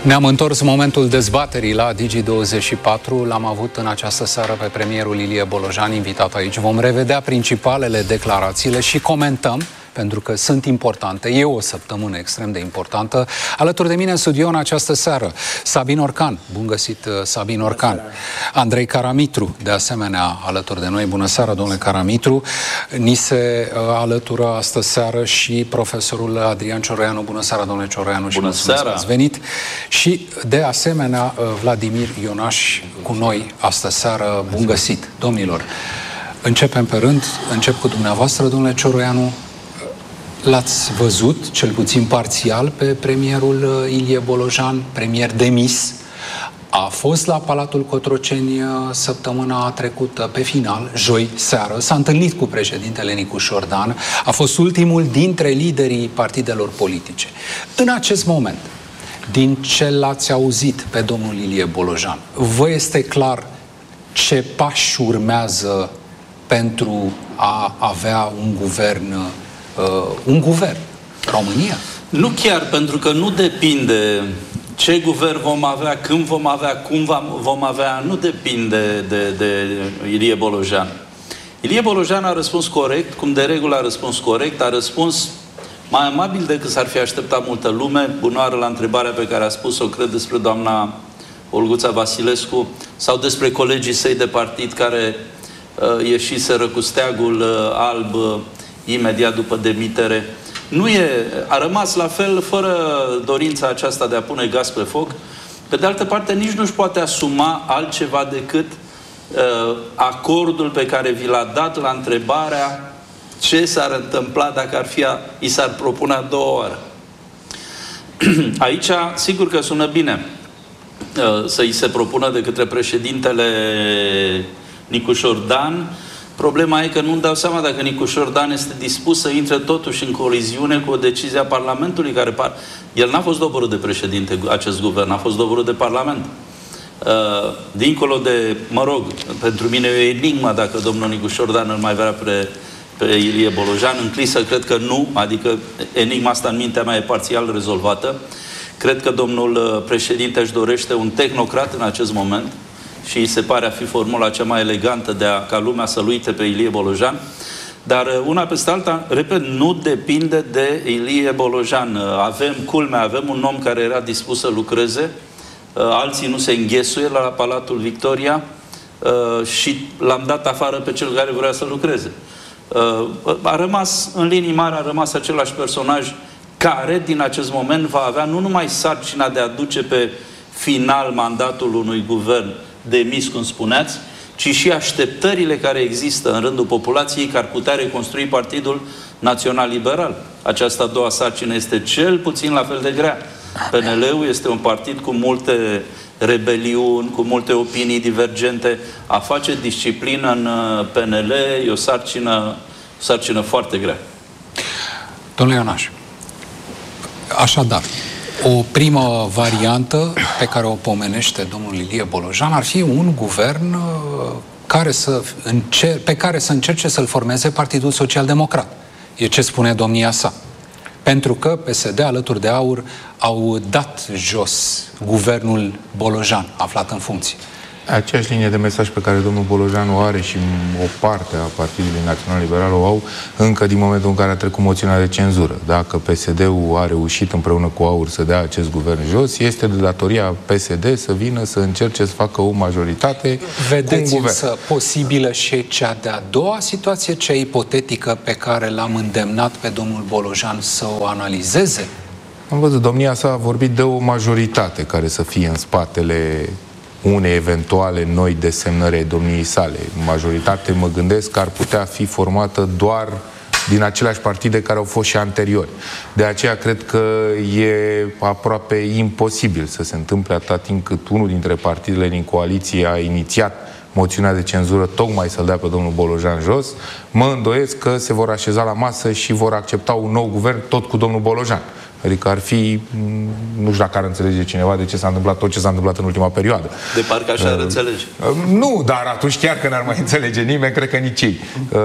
Ne-am întors în momentul dezbaterii la Digi24. L-am avut în această seară pe premierul Ilie Bolojan invitat aici. Vom revedea principalele declarațiile și comentăm, pentru că sunt importante. E o săptămână extrem de importantă. Alături de mine în studio în această seară, Sabin Orcan. Bun găsit, Sabin Orcan. Andrei Caramitru, de asemenea, alături de noi. Bună seara, domnule Caramitru. Ni se alătură astă seară și profesorul Adrian Cioroianu. Bună seara, domnule Cioroianu. Bună seara. Ați venit. Și, de asemenea, Vladimir Ionaș cu noi astă seară. Bun găsit, domnilor. Începem pe rând. Încep cu dumneavoastră, domnule Cioroianu. L-ați văzut, cel puțin parțial, pe premierul Ilie Bolojan, premier demis. A fost la Palatul Cotroceni săptămâna trecută, pe final, joi seară. S-a întâlnit cu președintele Nicu Șordan. A fost ultimul dintre liderii partidelor politice. În acest moment, din ce l-ați auzit pe domnul Ilie Bolojan, vă este clar ce pași urmează pentru a avea un guvern, România? Nu chiar, pentru că nu depinde ce guvern vom avea, când vom avea, cum vom avea, nu depinde de Ilie Bolojan. Ilie Bolojan a răspuns corect, cum de regulă a răspuns corect, a răspuns mai amabil decât s-ar fi așteptat multă lume, bunoară la întrebarea pe care a spus-o, cred, despre doamna Olguța Vasilescu sau despre colegii săi de partid care ieșiseră cu steagul alb imediat după demitere. A rămas la fel, fără dorința aceasta de a pune gaz pe foc. Pe de altă parte, nici nu-și poate asuma altceva decât acordul pe care vi l-a dat la întrebarea ce s-ar întâmpla dacă i s-ar propune a doua oară. Aici, sigur că sună bine să îi se propună de către președintele Nicu Șordan. Problema e că nu-mi dau seama dacă Nicu Șordan este dispus să intre totuși în coliziune cu o decizie a Parlamentului care El n-a fost doborât de președinte, acest guvern, a fost doborât de Parlament. Dincolo de, pentru mine e o enigmă dacă domnul Nicu Șordan îl mai vrea pe Ilie Bolojan. Înclin să cred că nu, adică enigma asta în mintea mea e parțial rezolvată. Cred că domnul președinte își dorește un tehnocrat în acest moment și îi se pare a fi formula cea mai elegantă ca lumea să-l uite pe Ilie Bolojan. Dar una peste alta, repet, nu depinde de Ilie Bolojan. Avem un om care era dispus să lucreze, alții nu se înghesuie la Palatul Victoria și l-am dat afară pe cel care vrea să lucreze. A rămas, în linii mari, a rămas același personaj care, din acest moment, va avea nu numai sarcina de a duce pe final mandatul unui guvern demis, cum spuneați, ci și așteptările care există în rândul populației că ar putea reconstrui Partidul Național Liberal. Această a doua sarcină este cel puțin la fel de grea. PNL-ul este un partid cu multe rebeliuni, cu multe opinii divergente. A face disciplină în PNL e o sarcină foarte grea. Domnule Ionaș, așadar, o primă variantă pe care o pomenește domnul Ilie Bolojan ar fi un guvern pe care să încerce să-l formeze Partidul Social-Democrat. E ce spune domnia sa. Pentru că PSD alături de AUR au dat jos guvernul Bolojan aflat în funcție. Aceeași linie de mesaj pe care domnul Bolojan o are și o parte a Partidului Național Liberal o au încă din momentul în care a trecut moțiunea de cenzură. Dacă PSD-ul a reușit împreună cu AUR să dea acest guvern jos, este de datoria PSD să vină să încerce să facă o majoritate. Vedeți însă posibilă și cea de-a doua situație, cea ipotetică pe care l-am îndemnat pe domnul Bolojan să o analizeze? Am văzut, domnia sa a vorbit de o majoritate care să fie în spatele unei eventuale noi desemnări ai domniei sale. Majoritate, mă gândesc, că ar putea fi formată doar din aceleași partide care au fost și anteriori. De aceea cred că e aproape imposibil să se întâmple atâta timp cât unul dintre partidele din coaliție a inițiat moțiunea de cenzură tocmai să-l dea pe domnul Bolojan jos. Mă îndoiesc că se vor așeza la masă și vor accepta un nou guvern tot cu domnul Bolojan. Adică ar fi, nu știu dacă ar înțelege cineva de ce s-a întâmplat tot ce s-a întâmplat în ultima perioadă. De parcă așa ar înțelege. Nu, dar atunci chiar că n-ar mai înțelege nimeni, cred că nici ei.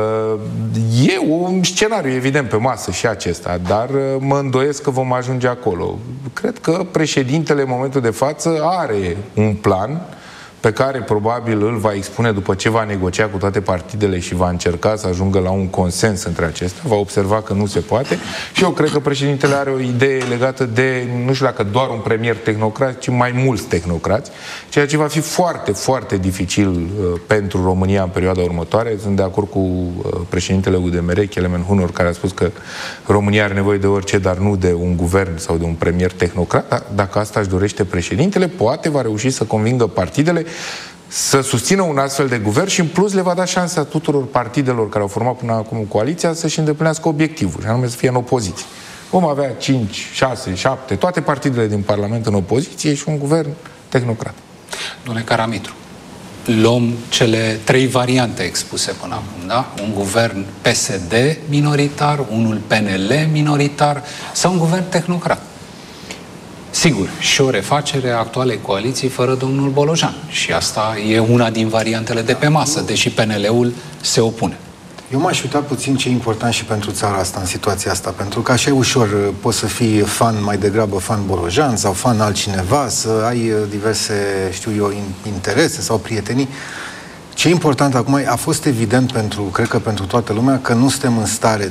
E un scenariu evident pe masă și acesta, dar mă îndoiesc că vom ajunge acolo. Cred că președintele în momentul de față are un plan pe care probabil îl va expune după ce va negocia cu toate partidele și va încerca să ajungă la un consens între acestea, va observa că nu se poate și eu cred că președintele are o idee legată de, nu știu dacă doar un premier tehnocrat, ci mai mulți tehnocrați, ceea ce va fi foarte, foarte dificil pentru România în perioada următoare. Sunt de acord cu președintele UDMR, Kelemen Hunor, care a spus că România are nevoie de orice, dar nu de un guvern sau de un premier tehnocrat. Dacă asta își dorește președintele, poate va reuși să convingă partidele să susțină un astfel de guvern și în plus le va da șansa tuturor partidelor care au format până acum coaliția să-și îndeplinească obiectivul, și anume să fie în opoziție. Vom avea 5, 6, 7, toate partidele din Parlament în opoziție și un guvern tehnocrat. Domnule Karamitru, luăm cele 3 variante expuse până acum, da? Un guvern PSD minoritar, unul PNL minoritar sau un guvern tehnocrat. Sigur, și o refacere a actualei coaliții fără domnul Bolojan. Și asta e una din variantele de pe masă, deși PNL-ul se opune. Eu m-aș uita puțin ce e important și pentru țara asta, în situația asta, pentru că așa e ușor, poți să fii fan mai degrabă fan Bolojan sau fan altcineva, să ai diverse, știu eu, interese sau prietenii. Ce e important acum, a fost evident cred că pentru toată lumea, că nu suntem în stare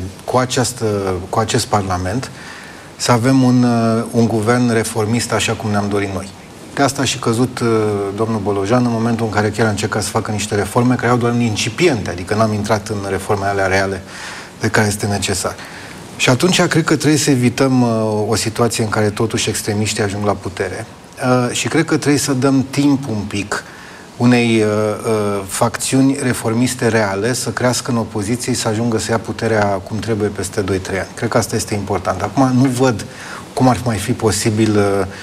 cu acest Parlament să avem un guvern reformist așa cum ne-am dorit noi. De asta a și căzut domnul Bolojan în momentul în care chiar a încercat să facă niște reforme care au doar un incipiente, adică n-am intrat în reformele alea reale de care este necesar. Și atunci cred că trebuie să evităm o situație în care totuși extremiștii ajung la putere. Și cred că trebuie să dăm timp un pic unei facțiuni reformiste reale să crească în opoziție și să ajungă să ia puterea cum trebuie peste 2-3 ani. Cred că asta este important. Acum nu văd cum ar mai fi posibil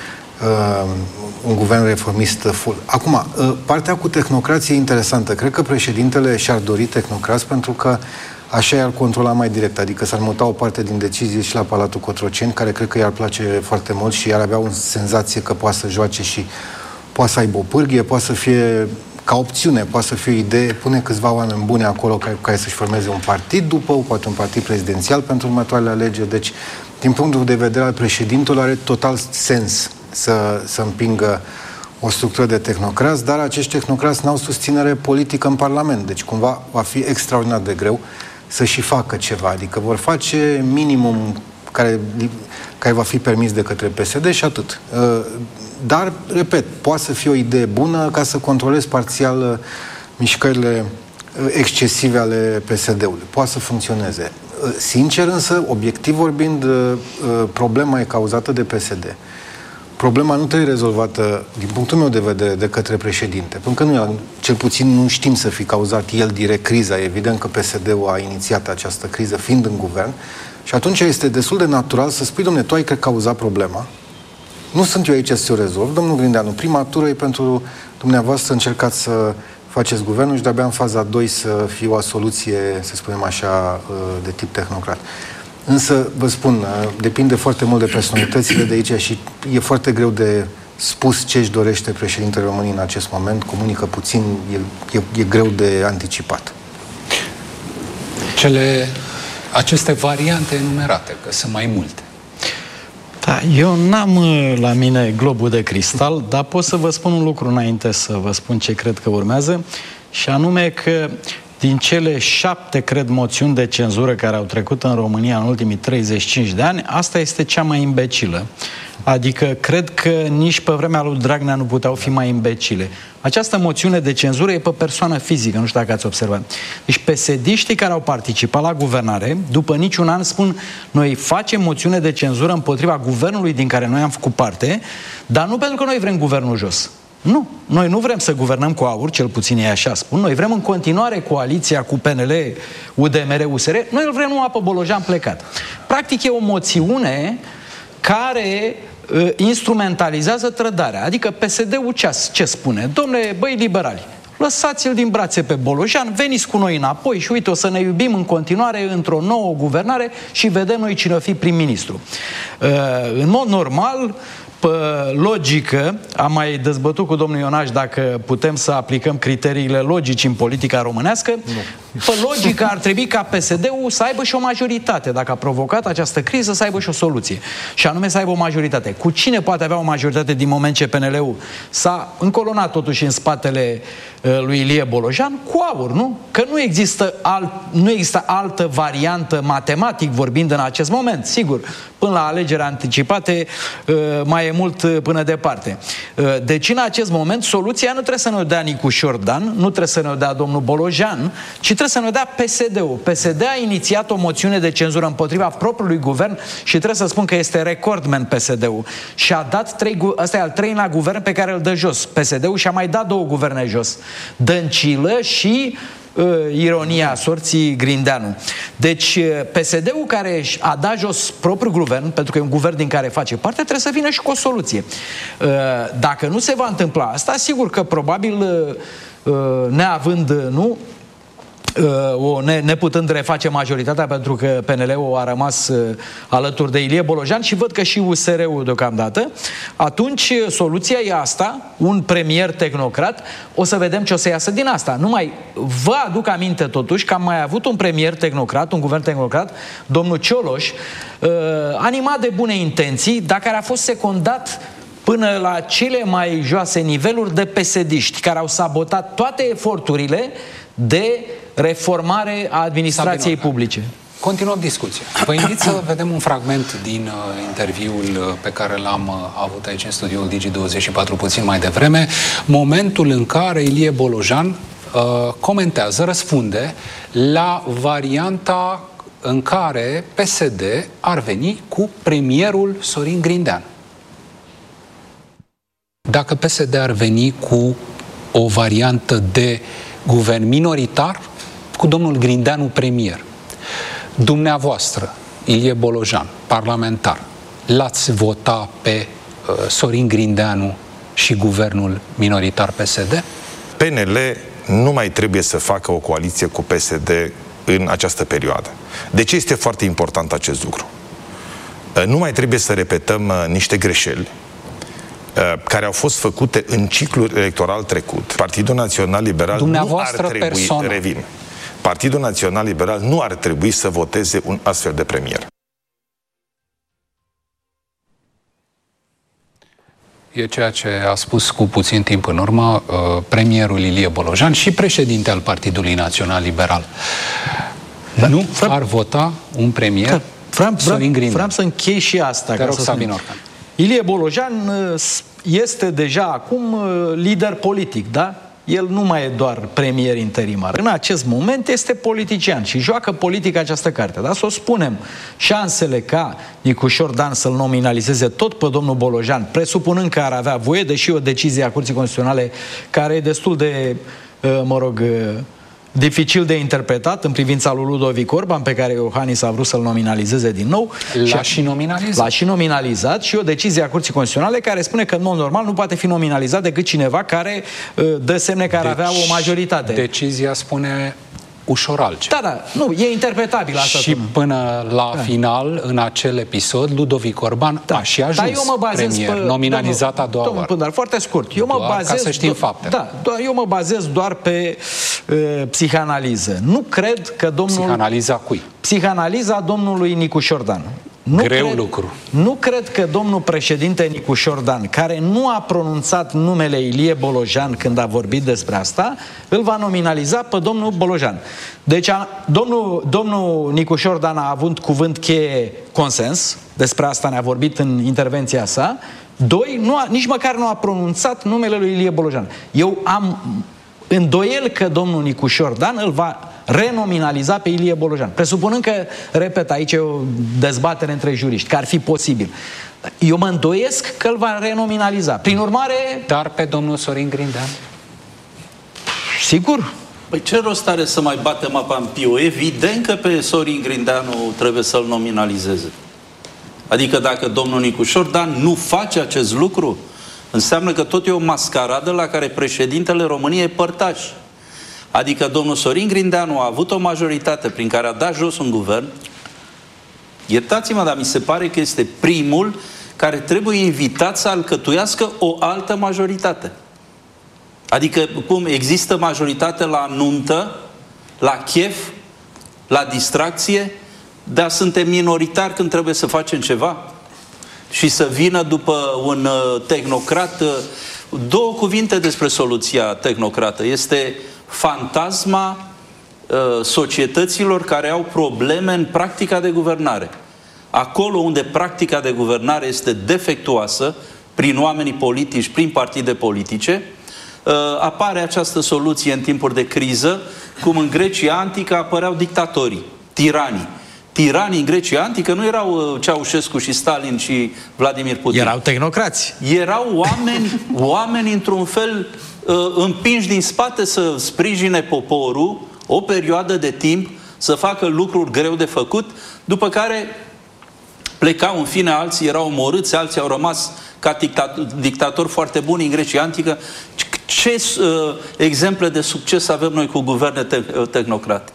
un guvern reformist full. Acum, partea cu tehnocrație e interesantă. Cred că președintele și-ar dori tehnocrați pentru că așa i-ar controla mai direct, adică s-ar muta o parte din decizie și la Palatul Cotroceni, care cred că i-ar place foarte mult și i-ar avea o senzație că poate să joace și poate să aibă o pârghie, poate să fie ca opțiune, poate să fie o idee, pune câțiva oameni buni acolo care să-și formeze un partid după, poate un partid prezidențial pentru următoarele alegeri. Deci, din punctul de vedere al președintelui, are total sens să împingă o structură de tehnocrați, dar acești tehnocrați n-au susținere politică în Parlament. Deci, cumva, va fi extraordinar de greu să și facă ceva. Adică vor face minimum care va fi permis de către PSD și atât. Dar, repet, poate să fie o idee bună ca să controlezi parțial mișcările excesive ale PSD-ului. Poate să funcționeze. Sincer însă, obiectiv vorbind, problema e cauzată de PSD. Problema nu trebuie rezolvată, din punctul meu de vedere, de către președinte. Pentru că cel puțin nu știm să fi cauzat el direct criza. E evident că PSD-ul a inițiat această criză fiind în guvern. Și atunci este destul de natural să spui, dom'le, tu ai cauzat problema. Nu sunt eu aici să o rezolv. Domnul Grindeanu, prima tură e pentru dumneavoastră, încercați să faceți guvernul și de-abia în faza 2 să fie o soluție, să spunem așa, de tip tehnocrat. Însă, vă spun, depinde foarte mult de personalitățile de aici și e foarte greu de spus ce își dorește președintele României în acest moment. Comunică puțin, e greu de anticipat. Aceste variante enumerate, că sunt mai multe. Da, eu n-am la mine globul de cristal, dar pot să vă spun un lucru înainte să vă spun ce cred că urmează, și anume că din cele 7, cred, moțiuni de cenzură care au trecut în România în ultimii 35 de ani, asta este cea mai imbecilă. Adică cred că nici pe vremea lui Dragnea nu puteau fi mai imbecile. Această moțiune de cenzură e pe persoană fizică, nu știu dacă ați observat. Deci PSD-știi care au participat la guvernare, după niciun an spun, noi facem moțiune de cenzură împotriva guvernului din care noi am făcut parte, dar nu pentru că noi vrem guvernul jos. Nu, noi nu vrem să guvernăm cu AUR, cel puțin ei așa spun. Noi vrem în continuare coaliția cu PNL, UDMR, USR. Noi îl vrem numai pe Bolojan plecat. Practic e o moțiune care instrumentalizează trădarea. Adică PSD-ul ce spune? Dom'le, băi liberali, lăsați-l din brațe pe Bolojan, veniți cu noi înapoi și uite, o să ne iubim în continuare într-o nouă guvernare și vedem noi cine o fi prim-ministru. În mod normal, pe logică, am mai dezbătut cu domnul Ionaș dacă putem să aplicăm criteriile logici în politica românească. Nu. Pe logică ar trebui ca PSD-ul să aibă și o majoritate. Dacă a provocat această criză, să aibă și o soluție. Și anume să aibă o majoritate. Cu cine poate avea o majoritate din moment ce PNL-ul s-a încolonat totuși în spatele lui Ilie Bolojan? Cu AUR, nu? Că nu există altă variantă matematic vorbind în acest moment. Sigur, până la alegeri anticipate mai e mult până departe. Deci în acest moment soluția nu trebuie să ne-o dea Nicușor Dan, nu trebuie să ne-o dea domnul Bolojan, ci trebuie să ne-o dea PSD-ul. PSD a inițiat o moțiune de cenzură împotriva propriului guvern și trebuie să spun că este recordman PSD-ul. Și a dat ăsta e al treilea guvern pe care îl dă jos PSD-ul și a mai dat 2 guverne jos. Dăncilă și ironia sorții Grindeanu. Deci PSD-ul care a dat jos propriul guvern, pentru că e un guvern din care face parte, trebuie să vină și cu o soluție. Dacă nu se va întâmpla asta, sigur că probabil neavând, nu, neputând reface majoritatea, pentru că PNL-ul a rămas alături de Ilie Bolojan și văd că și USR-ul deocamdată, atunci soluția e asta, un premier tehnocrat, o să vedem ce o să iasă din asta. Numai vă aduc aminte totuși că am mai avut un premier tehnocrat, un guvern tehnocrat, domnul Cioloș, animat de bune intenții, dar care a fost secundat până la cele mai joase niveluri de PSD-ști, care au sabotat toate eforturile de reformare a administrației publice. Continuăm discuția. Vă invit să vedem un fragment din interviul pe care l-am avut aici în studioul Digi24 puțin mai devreme, momentul în care Ilie Bolojan comentează, răspunde la varianta în care PSD ar veni cu premierul Sorin Grindeanu. Dacă PSD ar veni cu o variantă de guvern minoritar, cu domnul Grindeanu premier, dumneavoastră, Ilie Bolojan, parlamentar, l-ați vota pe Sorin Grindeanu și guvernul minoritar PSD? PNL nu mai trebuie să facă o coaliție cu PSD în această perioadă. De ce este foarte important acest lucru? Nu mai trebuie să repetăm niște greșeli care au fost făcute în ciclul electoral trecut. Partidul Național Liberal nu ar trebui, revin, Partidul Național Liberal nu ar trebui să voteze un astfel de premier. E ceea ce a spus cu puțin timp în urmă premierul Ilie Bolojan și președinte al Partidului Național Liberal. Da, nu ar vota un premier Sorin Grindeanu. Vreau să închei și asta. Te rog, Sabin Orcan. Ilie Bolojan este deja acum lider politic, da? El nu mai e doar premier interimar. În acest moment este politician și joacă politic această carte. Dar să o spunem, șansele ca Nicușor Dan să-l nominalizeze tot pe domnul Bolojan, presupunând că ar avea voie, deși o decizie a Curții Constituționale care e destul de, dificil de interpretat în privința lui Ludovic Orban, pe care Iohannis a vrut să-l nominalizeze din nou. L-a și nominalizat. L-a și nominalizat și o decizie a Curții Constituționale care spune că, în mod normal, nu poate fi nominalizat decât cineva care dă semne că ar avea o majoritate. Decizia spune ușor altceva. Da, nu, e interpretabil asta. Și până la final, în acel episod, Ludovic Orban a și ajuns premier, nominalizat a doua oară. Dar foarte scurt. Eu mă bazez, ca să știm fapte. Da, eu mă bazez doar pe psihanaliză. Nu cred că domnul... Psihanaliza cui? Psihanaliza domnului Nicușor Dan. Nu cred că domnul președinte Nicușor Dan, care nu a pronunțat numele Ilie Bolojan când a vorbit despre asta, îl va nominaliza pe domnul Bolojan. Deci domnul Nicușor Dan a avut cuvânt cheie consens, despre asta ne-a vorbit în intervenția sa. 2, nici măcar nu a pronunțat numele lui Ilie Bolojan. Eu am îndoiel că domnul Nicușor Dan îl va renominaliza pe Ilie Bolojan. Presupunând că, repet, aici e o dezbatere între juriști, că ar fi posibil. Eu mă îndoiesc că îl va renominaliza. Prin urmare... Dar pe domnul Sorin Grindeanu? Sigur. Păi ce rost are să mai batem apa în piu? Evident că pe Sorin Grindeanu trebuie să-l nominalizeze. Adică dacă domnul Nicușor Dan nu face acest lucru, Înseamnă că tot e o mascaradă la care președintele României e părtaș. Adică domnul Sorin Grindeanu a avut o majoritate prin care a dat jos un guvern. Iertați-mă, dar mi se pare că este primul care trebuie invitat să alcătuiască o altă majoritate. Adică, cum există majoritate la nuntă, la chef, la distracție, dar suntem minoritari când trebuie să facem ceva? Și să vină după un tehnocrat. Două cuvinte despre soluția tehnocrată. Este fantasma societăților care au probleme în practica de guvernare. Acolo unde practica de guvernare este defectuoasă, prin oamenii politici, prin partide politice, apare această soluție în timpuri de criză, cum în Grecia antică apăreau dictatorii, tiranii. Tiranii în Grecia antică nu erau Ceaușescu și Stalin și Vladimir Putin. Erau tehnocrați. Erau oameni într-un fel împinși din spate să sprijine poporul o perioadă de timp, să facă lucruri greu de făcut, după care plecau în fine, alții erau omorâți, alții au rămas ca dictatori foarte buni în Grecia antică. Ce exemple de succes avem noi cu guverne tehnocrate?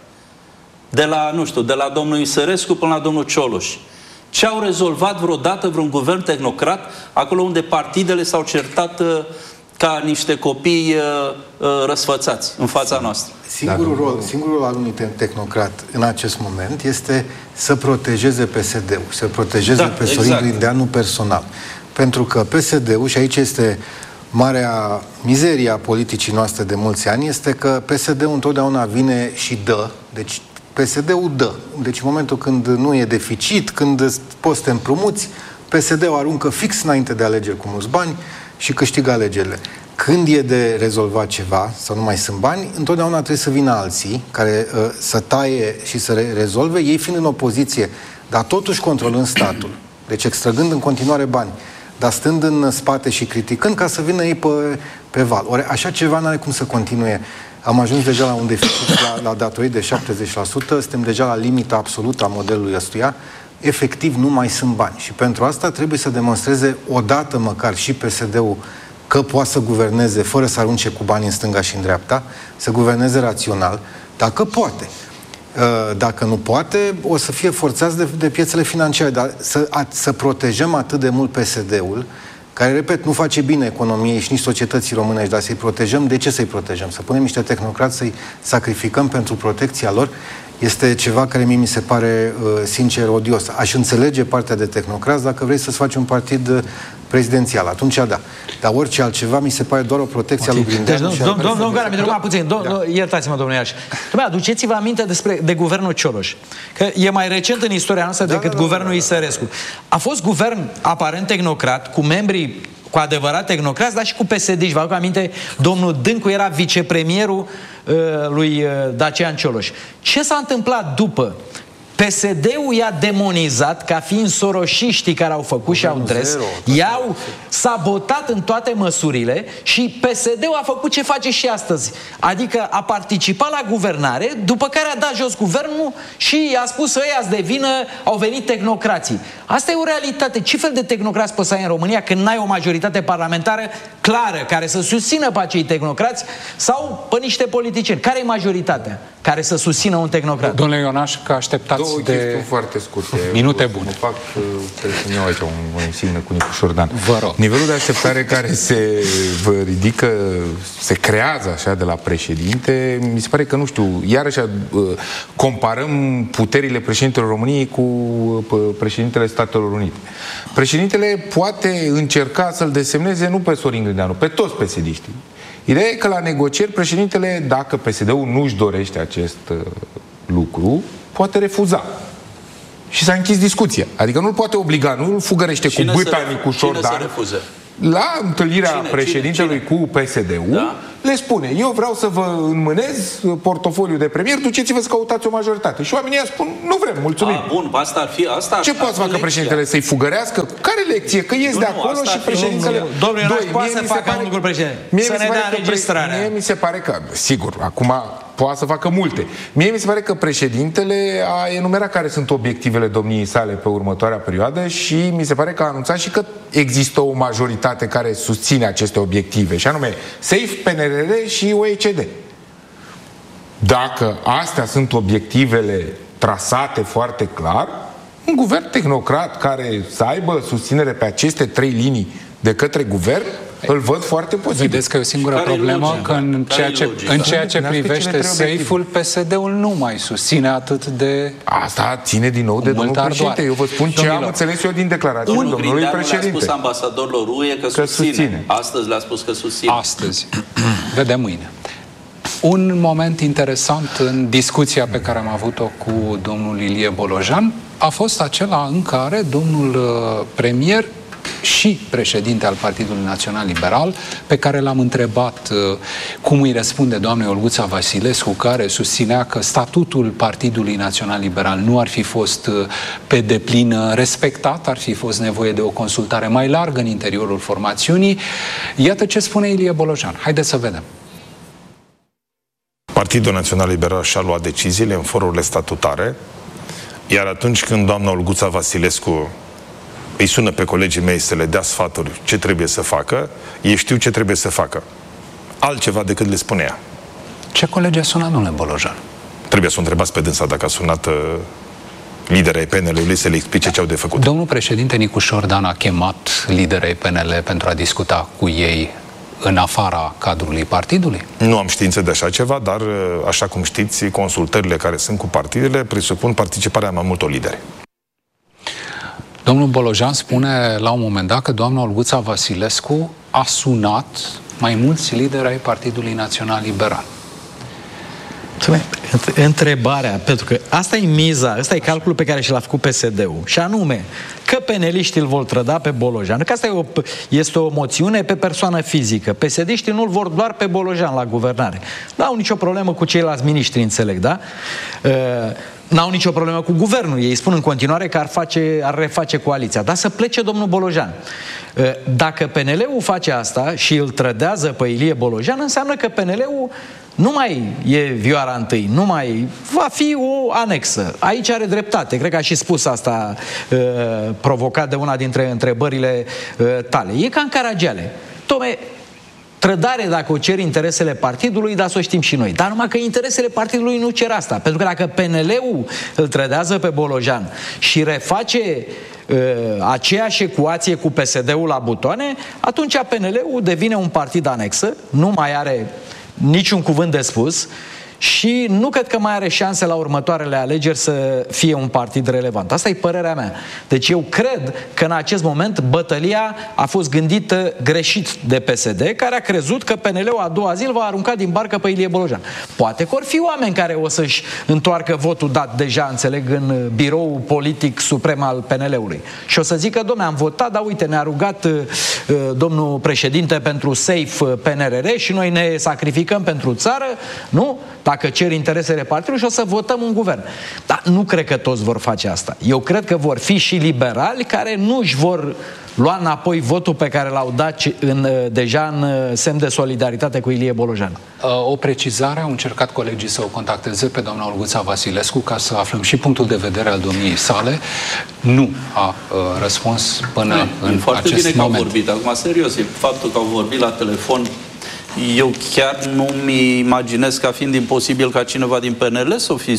De la, nu știu, de la domnul Isărescu până la domnul Cioloș. Ce au rezolvat vreodată vreun guvern tehnocrat acolo unde partidele s-au certat ca niște copii răsfățați în fața noastră? Singurul rol al unui tehnocrat în acest moment este să protejeze PSD-ul, să protejeze pe Sorin Grindeanu personal. Pentru că PSD-ul, și aici este marea mizeria politicii noastre de mulți ani, este că PSD-ul întotdeauna vine și dă. Deci PSD-ul dă. Deci în momentul când nu e deficit, când poți să te împrumuți, PSD-ul aruncă fix înainte de alegeri cu mulți bani și câștigă alegerile. Când e de rezolvat ceva, sau nu mai sunt bani, întotdeauna trebuie să vină alții care să taie și să rezolve, ei fiind în opoziție, dar totuși controlând statul. Deci extrăgând în continuare bani, dar stând în spate și criticând ca să vină ei pe val. Ori așa ceva n-are cum să continue. Am ajuns deja la un deficit la datorii de 70%, suntem deja la limita absolută a modelului ăstuia, efectiv nu mai sunt bani. Și pentru asta trebuie să demonstreze odată măcar și PSD-ul că poate să guverneze fără să arunce cu bani în stânga și în dreapta, să guverneze rațional, dacă poate. Dacă nu poate, o să fie forțați de piețele financiare, dar să protejăm atât de mult PSD-ul, care, repet, nu face bine economiei și nici societății românești, dar să-i protejăm. De ce să-i protejăm? Să punem niște tehnocrați să-i sacrificăm pentru protecția lor? Este ceva care mie mi se pare, sincer, odios. Aș înțelege partea de tehnocrați dacă vrei să-ți faci un partid prezidențial. Atunci, da. Dar orice altceva mi se pare doar o protecție a lui Grindeanu. Deci, domnul Garamitru, numai puțin. Iertați-mă, domnule Iași. Aduceți-vă aminte de guvernul Cioloș. Că e mai recent în istoria noastră decât guvernul Isărescu. A fost guvern aparent tehnocrat, cu membrii cu adevărat tehnocrați, dar și cu PSD. Și vă aduc aminte, domnul Dâncu era vicepremierul lui Dacian Cioloș. Ce s-a întâmplat după? PSD-ul i-a demonizat ca fiind soroșiștii care au făcut și au dres, i-au sabotat în toate măsurile și PSD-ul a făcut ce face și astăzi. Adică a participat la guvernare, după care a dat jos guvernul și a spus că ăia de vină, au venit tehnocrații. Asta e o realitate. Ce fel de tehnocrați poți să ai în România când n-ai o majoritate parlamentară clară care să susțină pe acei tehnocrați sau pe niște politicieni? Care e majoritatea care să susțină un tehnocrat? Domnule Ionaș, că așteptați două chestiuni foarte scurte. Minute bune. Mă fac, trebuie să-mi iau aici o insignă cu Nicu Șordan. Vă rog. Nivelul de așteptare care se ridică, se creează așa de la președinte, mi se pare că, nu știu, iarăși comparăm puterile președintelor României cu președintele Statelor Unite. Președintele poate încerca să-l desemneze nu pe Sorin Grindeanu, pe toți PSD-știi. Ideea e că la negocieri președintele, dacă PSD-ul nu își dorește acest lucru, poate refuza. Și s-a închis discuția. Adică nu-l poate obliga, nu-l fugărește cu bâta Nicu Șordan. La întâlnirea președintelui cu PSD-ul, le spune, eu vreau să vă înmânez portofoliul de premier, duceți-vă să căutați o majoritate. Și oamenii spun, nu vrem, mulțumim. Bun, asta ar fi... Ce poate să facă președintele? Să-i fugărească? Care lecție? Că ies de acolo și președintele... Domnule, poate să facă un lucru președinte. Să ne dea înregistrarea. Mie mi se pare că, sigur, acum poate să facă multe. Mie mi se pare că președintele a enumerat care sunt obiectivele domniei sale pe următoarea perioadă și mi se pare că a anunțat și că există o majoritate care susține aceste obiective, și anume SAFE, PNRR și OECD. Dacă astea sunt obiectivele trasate foarte clar, un guvern tehnocrat care să aibă susținere pe aceste 3 linii de către guvern, îl văd foarte posibil. Vedeți că e o singură problemă, că în ceea ce privește SAFE-ul, PSD-ul nu mai susține atât de... Asta ține din nou de domnul președinte. Eu vă spun ce am înțeles eu din declarația domnului președinte. Le-a spus ambasadorilor UE că susține. Astăzi le-a spus că susține. Astăzi. Vedem mâine. Un moment interesant în discuția pe care am avut-o cu domnul Ilie Bolojan a fost acela în care domnul premier și președinte al Partidului Național Liberal, pe care l-am întrebat cum îi răspunde doamnei Olguța Vasilescu, care susținea că statutul Partidului Național Liberal nu ar fi fost pe deplin respectat, ar fi fost nevoie de o consultare mai largă în interiorul formațiunii. Iată ce spune Ilie Bolojan. Haideți să vedem. Partidul Național Liberal și-a luat deciziile în forurile statutare, iar atunci când doamna Olguța Vasilescu îi sună pe colegii mei să le dea sfaturi ce trebuie să facă, ei știu ce trebuie să facă. Altceva decât le spune ea. Ce colegi a sunat, domnule Bolojan? Trebuie să o întrebați pe dânsa dacă a sunat liderii PNL-ului să le explice ce au de făcut. Domnul președinte Nicușor Dan a chemat liderii PNL pentru a discuta cu ei în afara cadrului partidului? Nu am știință de așa ceva, dar, așa cum știți, consultările care sunt cu partidele presupun participarea mai multor lideri. Domnul Bolojan spune la un moment dat că doamna Olguța Vasilescu a sunat mai mulți lideri ai Partidului Național Liberal. Întrebarea, pentru că asta e miza, ăsta e calculul pe care și l-a făcut PSD-ul, și anume că peneliștii îl vor trăda pe Bolojan, că asta este o moțiune pe persoană fizică. PSD-știi nu-l vor doar pe Bolojan la guvernare. N-au nicio problemă cu ceilalți miniștri, înțeleg, da? N-au nicio problemă cu guvernul. Ei spun în continuare că ar reface coaliția. Dar să plece domnul Bolojan. Dacă PNL-ul face asta și îl trădează pe Ilie Bolojan, înseamnă că PNL-ul nu mai e vioara întâi, nu mai va fi o anexă. Aici are dreptate. Cred că a și spus asta provocat de una dintre întrebările tale. E ca în Caragiale. Tome, trădare dacă o cer interesele partidului, dar să o știm și noi. Dar numai că interesele partidului nu cer asta. Pentru că dacă PNL-ul îl trădează pe Bolojan și reface aceeași ecuație cu PSD-ul la butoane, atunci PNL-ul devine un partid anexă, nu mai are niciun cuvânt de spus și nu cred că mai are șanse la următoarele alegeri să fie un partid relevant. Asta e părerea mea. Deci eu cred că în acest moment bătălia a fost gândită greșit de PSD, care a crezut că PNL-ul a doua zi îl va arunca din barcă pe Ilie Bolojan. Poate că or fi oameni care o să-și întoarcă votul dat deja, înțeleg, în biroul politic suprem al PNL-ului. Și o să zică, dom'le, am votat, dar uite, ne-a rugat domnul președinte pentru SAFE PNRR și noi ne sacrificăm pentru țară, nu? Dacă cer interesele partidului și o să votăm un guvern. Dar nu cred că toți vor face asta. Eu cred că vor fi și liberali care nu își vor lua înapoi votul pe care l-au dat deja în semn de solidaritate cu Ilie Bolojan. O precizare, au încercat colegii să o contacteze pe doamna Olguța Vasilescu ca să aflăm și punctul de vedere al domniei sale. Nu a răspuns până în acest moment. Foarte bine că au vorbit. Acum, serios, e faptul că au vorbit la telefon. Eu chiar nu-mi imaginez ca fiind imposibil ca cineva din PNL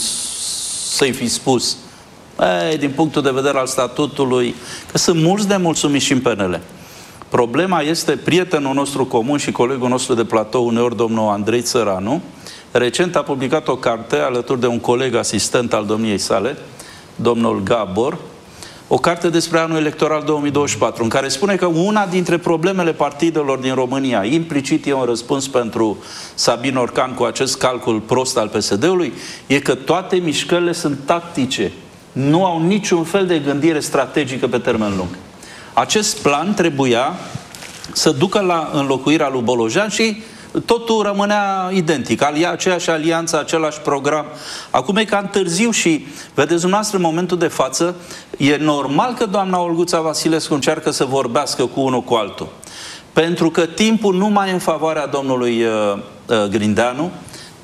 să-i fi spus. Din punctul de vedere al statutului, că sunt mulți nemulțumiți și în PNL. Problema este prietenul nostru comun și colegul nostru de platou, uneori domnul Andrei Țăranu, recent a publicat o carte alături de un coleg asistent al domniei sale, domnul Gabor, o carte despre anul electoral 2024, în care spune că una dintre problemele partidelor din România, implicit e un răspuns pentru Sabin Orcan cu acest calcul prost al PSD-ului, e că toate mișcările sunt tactice. Nu au niciun fel de gândire strategică pe termen lung. Acest plan trebuia să ducă la înlocuirea lui Bolojan și totul rămânea identic. Aceeași alianță, același program. Acum e cam târziu și, vedeți dumneavoastră, în momentul de față, e normal că doamna Olguța Vasilescu încearcă să vorbească cu unul cu altul. Pentru că timpul nu mai e în favoarea domnului Grindeanu,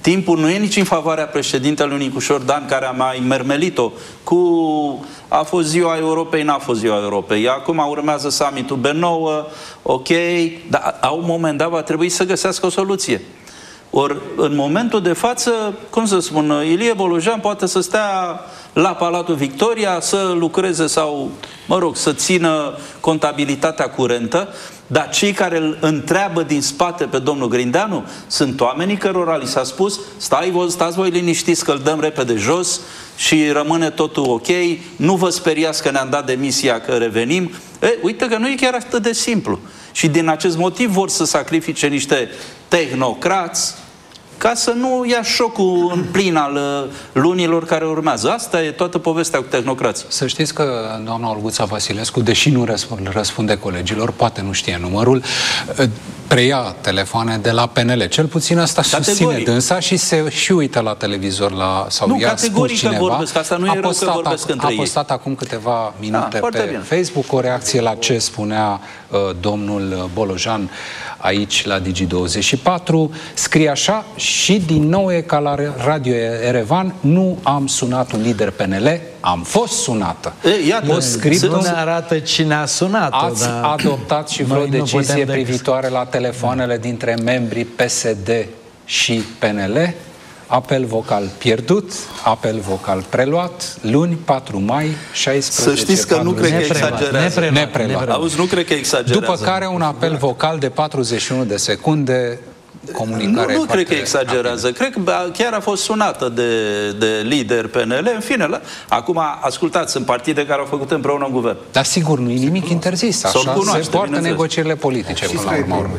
Timpul nu e nici în favoarea președintelui Nicușor Dan, care a mai mermelit-o cu a fost ziua Europei, n-a fost ziua Europei. Acum urmează summitul B9, ok, dar la un moment dat va trebui să găsească o soluție. Ori, în momentul de față, cum să spun, Ilie Bolojan poate să stea la Palatul Victoria, să lucreze sau, mă rog, să țină contabilitatea curentă, dar cei care îl întreabă din spate pe domnul Grindeanu sunt oamenii cărora li s-a spus: stați voi liniștiți că îl dăm repede jos și rămâne totul ok, nu vă speriați că ne-am dat demisia, că revenim. Uite că nu e chiar atât de simplu. Și din acest motiv vor să sacrifice niște tehnocrați ca să nu ia șocul în plin al lunilor care urmează. Asta e toată povestea cu tehnocrații. Să știți că doamna Olguța Vasilescu, deși nu răspunde colegilor, poate nu știe numărul, preia telefoane de la PNL. Cel puțin asta susține dânsa și se și uită la televizor sau nu, ea spus cineva. Vorbesc, asta nu e rău că vorbesc între ei. A postat acum câteva minute pe Facebook o reacție la ce spunea domnul Bolojan aici la Digi24. Scrie așa: și din nou e ca la Radio Erevan, nu am sunat un lider PNL, am fost sunată. Nu ne arată cine a sunat-o. Ați adoptat și vreo decizie privitoare la telefoanele dintre membrii PSD și PNL? Apel vocal pierdut, apel vocal preluat, luni 4 mai 16. Să știți că nu cred că exagerează. Nepreluat. Auzi, nu cred că exagerează. După care un apel vocal de 41 de secunde, comunicare. Nu cred că exagerează. Cred că chiar a fost sunată de lider PNL. În fine, acum, ascultați, sunt partide care au făcut împreună un guvern. Dar sigur, nu e nimic interzis. Așa se poartă negocierile politice până la urmă.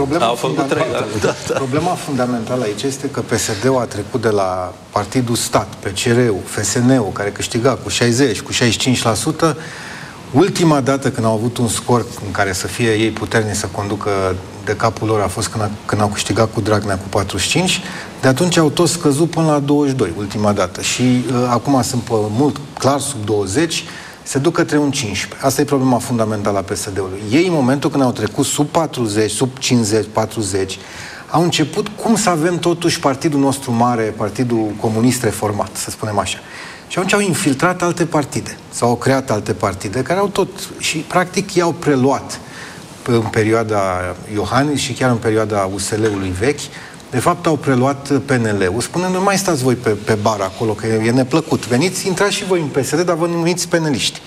Problema fundamentală aici este că PSD-ul a trecut de la Partidul Stat, PCR-ul, FSN-ul, care câștiga cu 60, cu 65%. Ultima dată când au avut un scor în care să fie ei puternici să conducă de capul lor a fost când au câștigat cu Dragnea cu 45, de atunci au tot scăzut până la 22, ultima dată. Și acum sunt mult clar sub 20, se duc către un 15. Asta e problema fundamentală a PSD-ului. Ei, în momentul când au trecut sub 40, sub 50, 40, au început cum să avem totuși partidul nostru mare, Partidul Comunist Reformat, să spunem așa. Și atunci au infiltrat alte partide, sau au creat alte partide, care au tot, și practic i-au preluat în perioada Iohannis și chiar în perioada USL-ului vechi. De fapt, au preluat PNL-ul, spunând: nu mai stați voi pe bar acolo, că e neplăcut. Veniți, intrați și voi în PSD, dar vă numiți peneliști.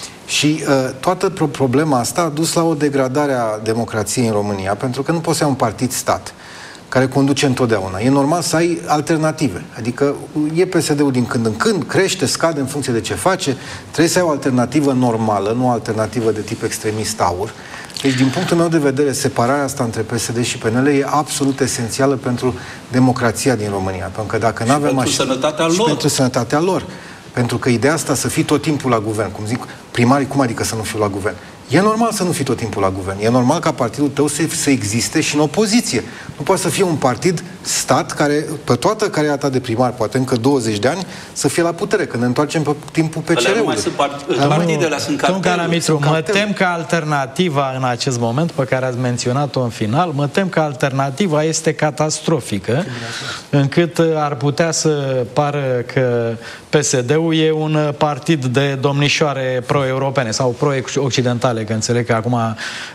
Și toată problema asta a dus la o degradare a democrației în România, pentru că nu poți să ai un partid stat care conduce întotdeauna. E normal să ai alternative. Adică e PSD-ul din când în când, crește, scade în funcție de ce face, trebuie să ai o alternativă normală, nu o alternativă de tip extremist aur. Deci, din punctul meu de vedere, separarea asta între PSD și PNL e absolut esențială pentru democrația din România. Pentru că dacă nu avem așa... pentru sănătatea lor. Pentru că ideea asta să fii tot timpul la guvern, cum zic primarii, cum adică să nu fiu la guvern? E normal să nu fii tot timpul la guvern. E normal ca partidul tău să existe și în opoziție. Nu poate să fie un partid stat care, pe toată cariera ta de primar, poate încă 20 de ani, să fie la putere, când ne întoarcem pe timpul PCR-ului. Partidele sunt carteluri. Mă tem că alternativa în acest moment, pe care ați menționat-o în final, mă tem că alternativa este catastrofică, încât ar putea să pară că PSD-ul e un partid de domnișoare pro-europene sau pro-occidentale, că înțeleg că acum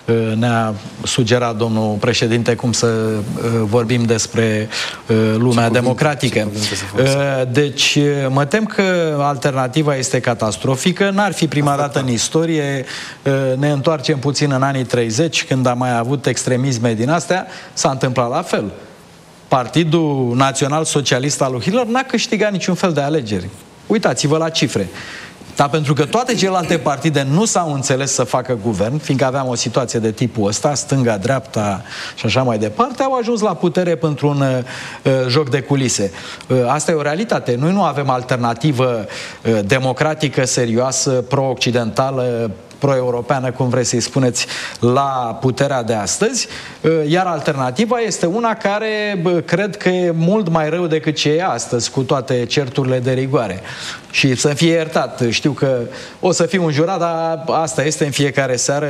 ne-a sugerat domnul președinte cum să vorbim despre lumea democratică. Deci mă tem că alternativa este catastrofică. N-ar fi prima dată în istorie. Ne întoarcem puțin în anii 30, când am mai avut extremisme din astea, s-a întâmplat la fel. Partidul Național Socialist al lui Hitler n-a câștigat niciun fel de alegeri. Uitați-vă la cifre. Dar pentru că toate celelalte partide nu s-au înțeles să facă guvern, fiindcă aveam o situație de tipul ăsta, stânga, dreapta și așa mai departe, au ajuns la putere pentru un joc de culise. Asta e o realitate. Noi nu avem alternativă democratică, serioasă, pro-occidentală, pro-europeană, cum vreți să-i spuneți, la puterea de astăzi, iar alternativa este una care cred că e mult mai rău decât ce e astăzi, cu toate certurile de rigoare. Și să fie iertat, știu că o să fiu înjurat, dar asta este în fiecare seară.